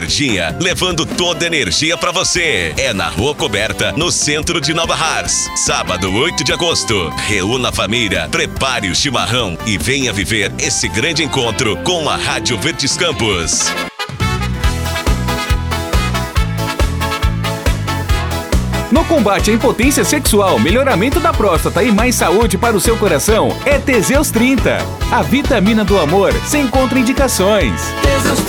Varginha, levando toda a energia pra você. É na Rua Coberta, no centro de Nova Hartz. Sábado, 8 de agosto. Reúna a família, prepare o chimarrão e venha viver esse grande encontro com a Rádio Verdes Campos. No combate à impotência sexual, melhoramento da próstata e mais saúde para o seu coração, é Teseus 30. A vitamina do amor sem contraindicações. Teseus 30.